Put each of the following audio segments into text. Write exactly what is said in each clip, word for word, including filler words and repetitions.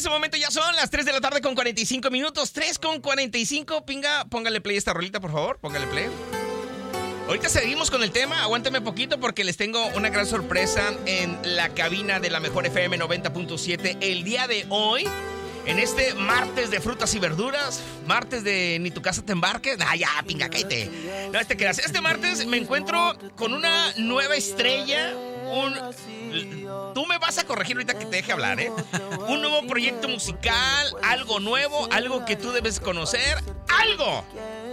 ese momento ya son las tres de la tarde con cuarenta y cinco minutos. tres con cuarenta y cinco. Pinga, póngale play a esta rolita, por favor. Póngale play. Ahorita seguimos con el tema. Aguántame poquito porque les tengo una gran sorpresa en la cabina de la Mejor F M noventa punto siete el día de hoy. En este martes de frutas y verduras, martes de ni tu casa te embarques. Ah, ya, pinga, cállate. No, este creas. Este martes me encuentro con una nueva estrella. Un... Tú me vas a corregir ahorita que te deje hablar, ¿eh? Un nuevo proyecto musical, algo nuevo, algo que tú debes conocer. ¡Algo!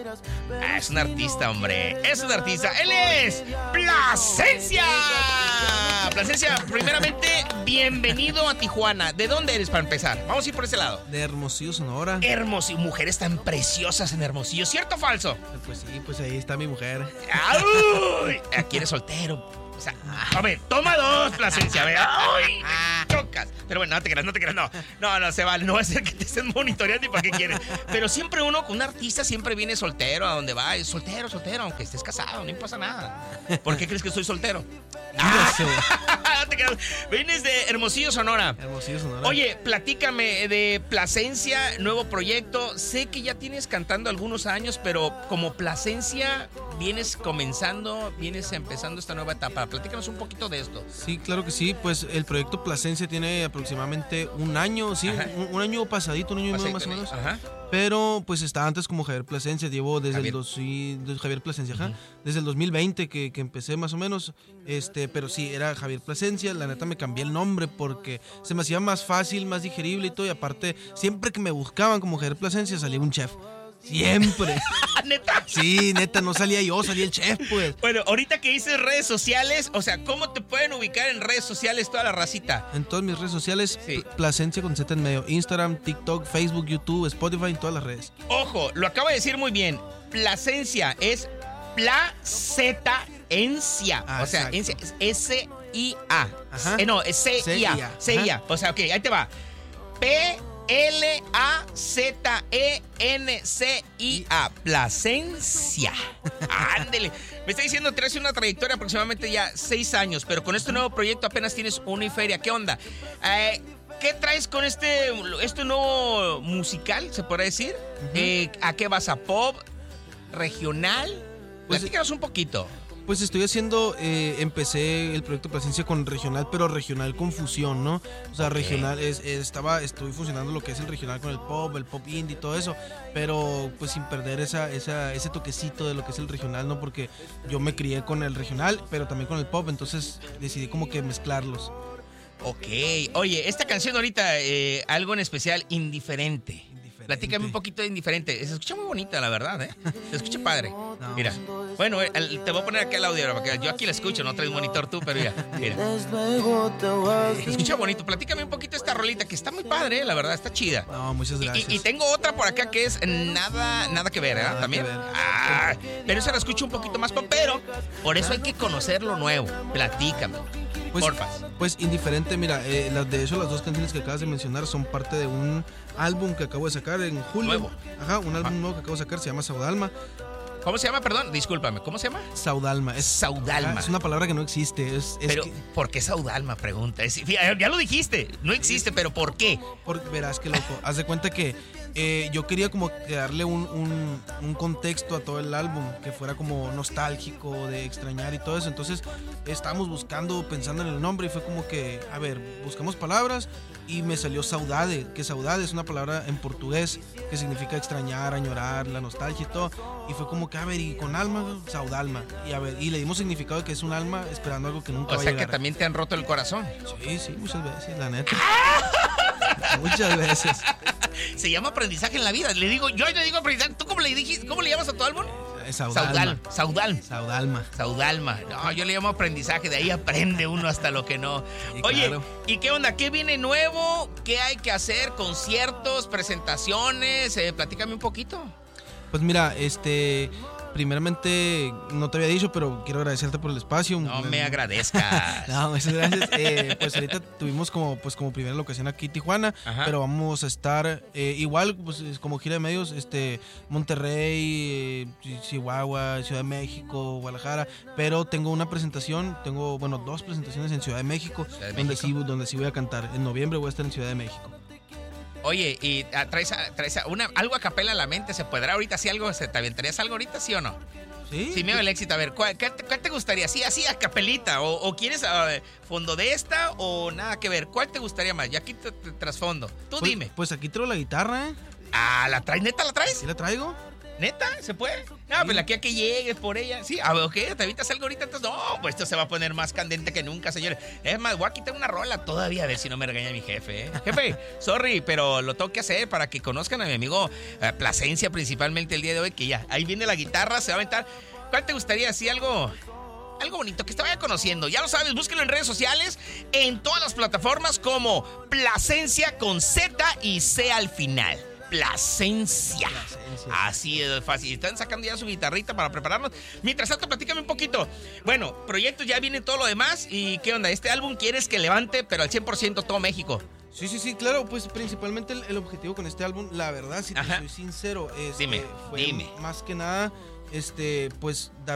Ah, es un artista, hombre. Es un artista. Él es Plasencia. Plasencia, primeramente, bienvenido a Tijuana. ¿De dónde eres para empezar? Vamos a ir por ese lado. De Hermosillo, Sonora. Hermosillo. Mujeres tan preciosas en Hermosillo. ¿Cierto o falso? Pues sí, pues ahí está mi mujer. ¡Ay! Aquí eres soltero. O sea, a ver, toma dos, Plasencia, a ver. ¡Ay! Chocas. Pero bueno, no te creas, no te creas, no. No, no se vale, no va a ser que te estén monitoreando y para qué quieres. Pero siempre uno, un artista siempre viene soltero a donde va. Es soltero, soltero, aunque estés casado, no pasa nada. ¿Por qué crees que soy soltero? Ah, no te creas. Vienes de Hermosillo, Sonora. Hermosillo, Sonora. Oye, platícame de Plasencia, nuevo proyecto. Sé que ya tienes cantando algunos años, pero como Plasencia vienes comenzando, vienes empezando esta nueva etapa. Platícanos un poquito de esto. Sí, claro que sí. Pues el proyecto Plasencia tiene aproximadamente un año, sí, un, un año pasadito, un año y medio más o menos. Ajá. Pero pues está antes como Javier Plasencia. Llevo desde Javier. el dos, sí, desde Javier Plasencia, ajá, uh-huh. desde el dos mil veinte que, que empecé más o menos. Este, pero sí, era Javier Plasencia. La neta me cambié el nombre porque se me hacía más fácil, más digerible y todo. Y aparte, siempre que me buscaban como Javier Plasencia salía un chef. Siempre. ¿Neta? Sí, neta, no salía yo, salía el chef, pues. Bueno, ahorita que dices redes sociales, o sea, ¿cómo te pueden ubicar en redes sociales toda la racita? En todas mis redes sociales, sí. Plasencia con Z en medio. Instagram, TikTok, Facebook, YouTube, Spotify, en todas las redes. Ojo, lo acaba de decir muy bien. Plasencia es Placencia. Ah, o sea, encia, es S I A. Ajá. Eh, no, es C I A. C I A. O sea, ok, ahí te va. P L A Z E N C I A. Plasencia. Ándele. Me está diciendo que traes una trayectoria aproximadamente ya seis años, pero con este nuevo proyecto apenas tienes una y feria. ¿Qué onda? Eh, ¿Qué traes con este, este nuevo musical, se podría decir? Uh-huh. Eh, ¿A qué vas? ¿A pop? ¿Regional? Pues, platícanos un poquito. Pues estoy haciendo, eh, empecé el proyecto Plasencia con regional, pero regional con fusión, ¿no? O sea, okay. regional, es, estaba, estoy fusionando lo que es el regional con el pop, el pop indie y todo eso, pero pues sin perder esa, esa, ese toquecito de lo que es el regional, ¿no? Porque yo me crié con el regional, pero también con el pop, entonces decidí como que mezclarlos. Ok, oye, esta canción ahorita, eh, algo en especial, Indiferente. Platícame un poquito de Indiferente. Se escucha muy bonita, la verdad, ¿eh? Se escucha padre. No. Mira. Bueno, el, te voy a poner aquí el audio, porque yo aquí la escucho, no traigo un monitor tú, pero ya. Mira. Se escucha bonito. Platícame un poquito esta rolita, que está muy padre, la verdad, está chida. No, muchas gracias. Y, y tengo otra por acá que es nada, nada que ver, ¿eh? Nada También. Que ver. Ah, pero esa la escucho un poquito más, pero por eso hay que conocer lo nuevo. Platícame. Pues, Porfas. Pues Indiferente, mira, eh, las, de hecho las dos canciones que acabas de mencionar son parte de un álbum que acabo de sacar en julio. Nuevo. Ajá, un álbum ah. nuevo que acabo de sacar, se llama Saudalma. ¿Cómo se llama? Perdón, discúlpame, ¿cómo se llama? Saudalma. Es, Saudalma. Ajá, es una palabra que no existe. Es, es pero, que... ¿por qué Saudalma? Pregunta. Es, ya lo dijiste, no existe, pero ¿por qué? Porque, verás que loco, haz de cuenta que eh, yo quería como darle un, un, un contexto a todo el álbum, que fuera como nostálgico, de extrañar y todo eso. Entonces estábamos buscando, pensando en el nombre y fue como que, a ver, buscamos palabras y me salió saudade, que saudade es una palabra en portugués que significa extrañar, añorar, la nostalgia y todo. Y fue como que, a ver, y con alma, saudalma. Y a ver, y le dimos significado de que es un alma esperando algo que nunca o va a sea llegar. Que también te han roto el corazón. Sí, sí, muchas veces, la neta. Muchas veces. Se llama aprendizaje en la vida. Le digo, yo le digo aprendizaje. ¿Tú cómo le dijiste? ¿Cómo le llamas a tu álbum? Saudalma. Saudal. Saudalma. Saudalma. No, yo le llamo aprendizaje. De ahí aprende uno hasta lo que no. Sí, oye, claro. ¿Y qué onda? ¿Qué viene nuevo? ¿Qué hay que hacer? ¿Conciertos? ¿Presentaciones? Eh, platícame un poquito. Pues mira, este... Primeramente, no te había dicho, pero quiero agradecerte por el espacio. No me agradezcas. No, muchas gracias. Eh, pues ahorita tuvimos como, pues, como primera locación aquí en Tijuana, ajá, pero vamos a estar eh, igual, pues como gira de medios, este, Monterrey, eh, Chihuahua, Ciudad de México, Guadalajara, pero tengo una presentación, tengo, bueno, dos presentaciones en Ciudad de México, Ciudad de donde, México. Sí, donde sí voy a cantar. En noviembre voy a estar en Ciudad de México. Oye, y ah, traes, traes una, algo a capela a la mente, ¿se podrá ahorita? ¿Sí algo? ¿Se te aventarías algo ahorita, sí o no? Sí. Sí, me veo el éxito. A ver, ¿cuál, qué, te, ¿cuál te gustaría? Sí, así a capelita. ¿O, o quieres uh, fondo de esta o nada que ver? ¿Cuál te gustaría más? Ya aquí te, te trasfondo. Tú Pues, dime. pues aquí traigo la guitarra, ¿eh? Ah, ¿la traes? ¿Neta la traes? ¿Sí la traigo? ¿Neta? ¿Se puede? No, pues aquí a que llegues por ella. Sí, a ver, ok, ¿te evitas algo ahorita? Entonces, no, pues esto se va a poner más candente que nunca, señores. Es más, voy a quitar una rola todavía, a ver si no me regaña mi jefe, ¿eh? Jefe, sorry, pero lo tengo que hacer para que conozcan a mi amigo eh, Plasencia, principalmente el día de hoy, que ya, ahí viene la guitarra, se va a aventar. ¿Cuál te gustaría? Sí, algo... Algo bonito, que te vaya conociendo. Ya lo sabes, búsquenlo en redes sociales, en todas las plataformas como Plasencia con Z y C al final. Plasencia. Plasencia. Así es fácil. Están sacando ya su guitarrita para prepararnos. Mientras tanto, platícame un poquito. Bueno, proyectos ya viene todo lo demás. ¿Y qué onda? ¿Este álbum quieres que levante, pero al cien por ciento todo México? Sí, sí, sí, claro. Pues principalmente el, el objetivo con este álbum, la verdad, si te Ajá. soy sincero, es Dime, fue dime. más que nada... Este, pues dar